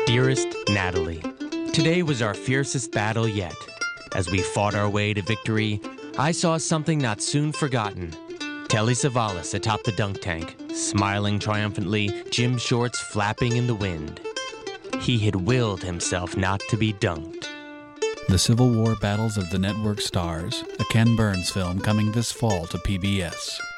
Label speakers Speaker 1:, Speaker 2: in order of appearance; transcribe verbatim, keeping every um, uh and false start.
Speaker 1: Dearest Natalie, today was our fiercest battle yet. As we fought our way to victory, I saw something not soon forgotten. Telly Savalas atop the dunk tank, smiling triumphantly, gym shorts flapping in the wind. He had willed himself not to be dunked.
Speaker 2: The Civil War Battles of the Network Stars, a Ken Burns film coming this fall to P B S.